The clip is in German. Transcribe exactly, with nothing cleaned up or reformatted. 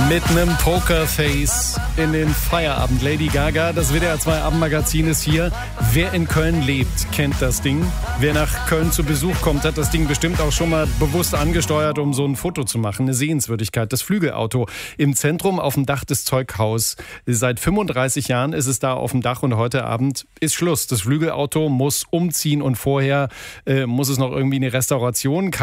Mit einem Pokerface in den Feierabend. Lady Gaga, das W D R zwei Abendmagazin ist hier. Wer in Köln lebt, kennt das Ding. Wer nach Köln zu Besuch kommt, hat das Ding bestimmt auch schon mal bewusst angesteuert, um so ein Foto zu machen. Eine Sehenswürdigkeit. Das Flügelauto im Zentrum auf dem Dach des Zeughaus. Seit fünfunddreißig Jahren ist es da auf dem Dach und heute Abend ist Schluss. Das Flügelauto muss umziehen und vorher äh, muss es noch irgendwie eine Restauration.